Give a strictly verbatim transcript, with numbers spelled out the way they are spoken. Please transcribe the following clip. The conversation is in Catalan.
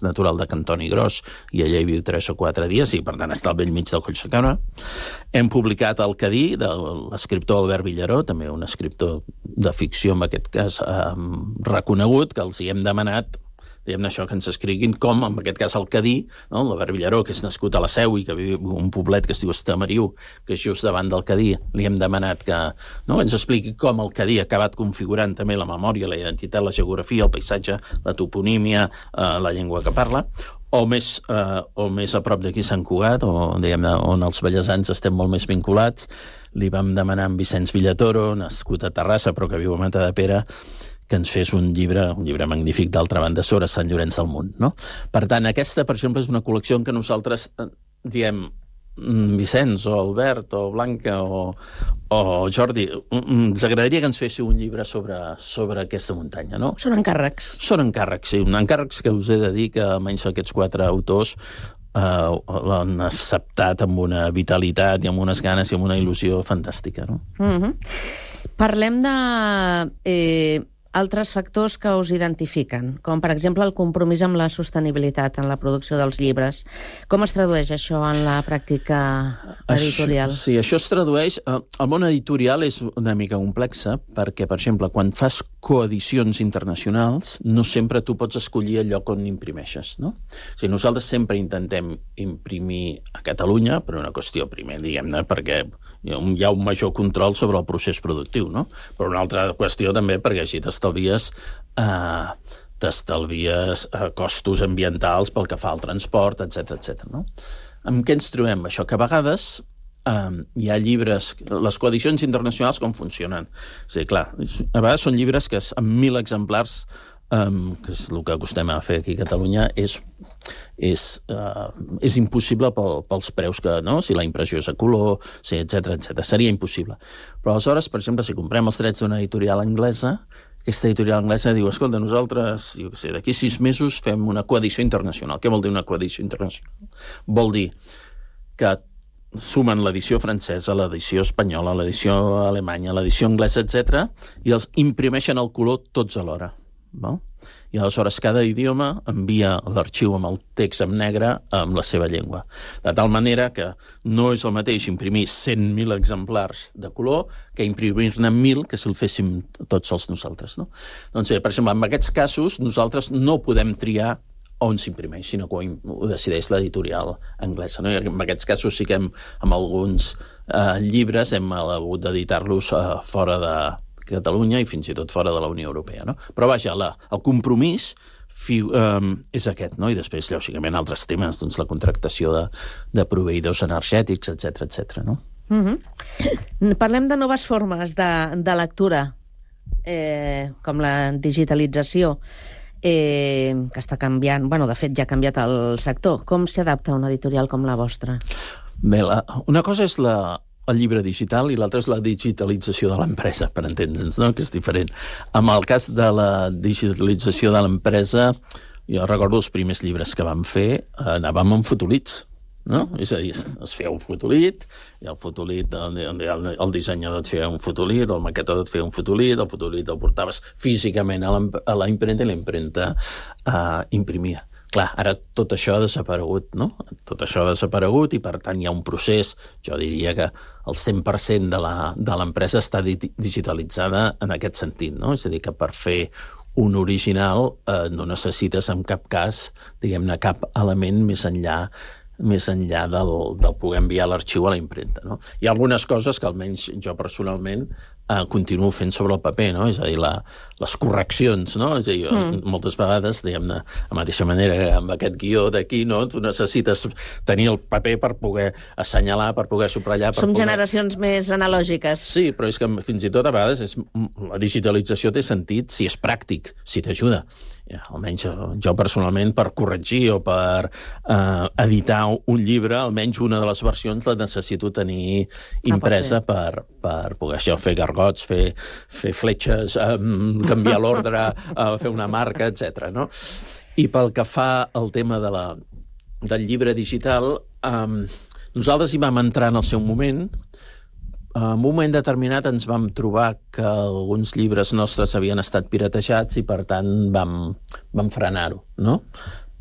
natural de Cantoni Gros, i allà hi viu tres o quatre dies, i per tant està al bell mig del Collserola. Hem publicat El Cadí, de l'escriptor Albert Villaró, també un escriptor de ficció, en aquest cas, eh, reconegut, que els hi hem demanat diguem-ne això, que ens escriguin com, en aquest cas, el Cadí, no? L'Albert Villaró, que és nascut a la Seu i que viu en un poblet que es diu Estamariu, que és just davant del Cadí, li hem demanat que no? ens expliqui com el Cadí ha acabat configurant també la memòria, la identitat, la geografia, el paisatge, la toponímia, eh, la llengua que parla, o més, eh, o més a prop d'aquí Sant Cugat, o, diguem-ne, on els vallesans estem molt més vinculats. Li vam demanar a Vicenç Villatoro, nascut a Terrassa, però que viu a Matadepera, que ens fes un llibre, un llibre magnífic d'altra banda sobre Sant Llorenç del Munt, no? Per tant, aquesta, per exemple, és una col·lecció en què nosaltres eh, diem Vicenç o Albert o Blanca o, o Jordi, ens agradaria que ens féssiu un llibre sobre, sobre aquesta muntanya, no? Són encàrrecs. Són encàrrecs, sí. Encàrrecs que us he de dir que almenys aquests quatre autors Uh, l'han acceptat amb una vitalitat i amb unes ganes i amb una il·lusió fantàstica, no? Mm-hmm. Parlem de eh, altres factors que us identifiquen, com per exemple el compromís amb la sostenibilitat en la producció dels llibres. Com es tradueix això en la pràctica editorial? Això, sí, això es tradueix... El món editorial és una mica complexa perquè, per exemple, quan fas coedicions internacionals, no sempre tu pots escollir el lloc on imprimeixes, no? O sigui, nosaltres sempre intentem imprimir a Catalunya, per una qüestió, primer, diguem-ne, perquè hi ha un major control sobre el procés productiu, no? Però una altra qüestió també perquè així t'estalvies eh, t'estalvies eh, costos ambientals pel que fa al transport, etcètera, etcètera, no? Amb què ens trobem? Això que a vegades eh, hi ha llibres... Les coedicions internacionals com funcionen? És a dir, clar, a vegades són llibres que amb mil exemplars Um, que és el que acostem a fer aquí a Catalunya, és, és, uh, és impossible pel, pels preus que, no? Si la impressió és a color, sí, etcètera, etcètera. Seria impossible. Però aleshores, per exemple, si comprem els drets d'una editorial anglesa, aquesta editorial anglesa diu, escolta, nosaltres, jo què sé, d'aquí sis mesos fem una coedició internacional. Què vol dir una coedició internacional? Vol dir que sumen l'edició francesa, l'edició espanyola, l'edició alemanya, l'edició anglesa, etcètera, i els imprimeixen el color tots alhora. Val? I aleshores cada idioma envia l'arxiu amb el text en negre amb la seva llengua. De tal manera que no és el mateix imprimir cent mil exemplars de color que imprimir-ne mil que si el féssim tots els nosaltres, no? Doncs, per exemple, en aquests casos nosaltres no podem triar on s'imprimeix, sinó que ho decideix l'editorial anglesa, no? I en aquests casos sí que hem, amb alguns eh, llibres hem hagut d'editar-los eh, fora de Catalunya i fins i tot fora de la Unió Europea, no? Però vaja, la, el compromís fi, um, és aquest, no? I després, lògicament, altres temes, doncs la contractació de, de proveïdors energètics, etcètera, etcètera, no? Mm-hmm. Parlem de noves formes de, de lectura, eh, com la digitalització, eh, que està canviant, bueno, de fet ja ha canviat el sector. Com s'hi adapta una editorial com la vostra? Bé, la, una cosa és la el llibre digital i l'altre és la digitalització de l'empresa, per entendre'ns, no? Que és diferent. En el cas de la digitalització de l'empresa, jo recordo els primers llibres que vam fer, anàvem amb fotolits, no? És a dir, es feia un fotolit, i el fotolit, el, el, el dissenyador et feia un fotolit, el maquetador et feia un fotolit, el fotolit el portaves físicament a la impremta i la impremta uh, imprimia. Clar, ara tot això ha desaparegut, no? Tot això ha desaparegut i, per tant, hi ha un procés, jo diria que el cent per cent de l'empresa està di digitalitzada en aquest sentit, no? És a dir, que per fer un original eh, no necessites en cap cas, diguem-ne, cap element més enllà més enllà del, del poder enviar l'arxiu a la impremta, no? Hi ha algunes coses que almenys jo personalment eh, continuo fent sobre el paper, no? És a dir, la, les correccions, no? És a dir, mm. moltes vegades, diguem-ne, de la mateixa manera que amb aquest guió d'aquí, no? Tu necessites tenir el paper per poder assenyalar, per poder subratllar... Per Som poder... generacions més analògiques. Sí, però és que fins i tot a vegades és, la digitalització té sentit si és pràctic, si t'ajuda. Ja, almenys jo personalment per corregir o per eh, editar un llibre, almenys una de les versions la necessito tenir impresa ah, per, per poder això, fer gargots, fer, fer fletxes, eh, canviar l'ordre, eh, fer una marca, etcètera, no? I pel que fa al tema de la, del llibre digital, eh, nosaltres hi vam entrar en el seu moment. En un moment determinat ens vam trobar que alguns llibres nostres havien estat piratejats i, per tant, vam, vam frenar-ho, no?